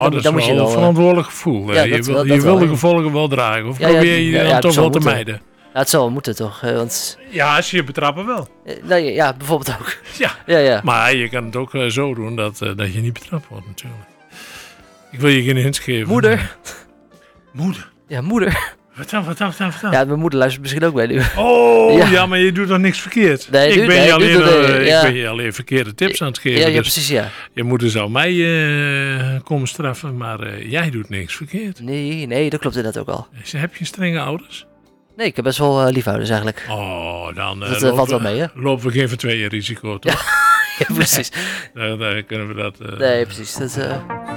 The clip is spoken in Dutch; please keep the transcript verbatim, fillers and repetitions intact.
Oh, dat is wel een verantwoordelijk gevoel. Ja, je wil, wel, je wil de gevolgen wel dragen. Of ja, probeer je ja, ja, dan ja, toch wel te moeten. mijden? Ja, het zal wel moeten toch? Want... Ja, als je je betrappen wel. Nee, ja, bijvoorbeeld ook. Ja, ja, ja. Maar je kan het ook uh, zo doen dat, uh, dat je niet betrapt wordt natuurlijk. Ik wil je geen hints geven. Moeder. Moeder? Ja, moeder. Vertel, vertel, vertel, vertel. Ja, mijn moeder luistert misschien ook bij nu. Oh, ja, ja maar je doet nog niks verkeerd. Nee, ik, doe, ben nee, je alleen, doe, doe, uh, ja. ik ben je alleen verkeerde tips aan het geven. Ja, ja dus precies, ja. Je moeder zou mij uh, komen straffen, maar uh, jij doet niks verkeerd. Nee, nee, dat klopt inderdaad ook al. Heb je strenge ouders? Nee, ik heb best wel uh, liefouders eigenlijk. Oh, dan uh, dat uh, valt wel mee, hè? Lopen we geen van tweeën risico, toch? Ja, ja precies. daar, daar kunnen we dat... Uh, nee, precies. Dat, uh...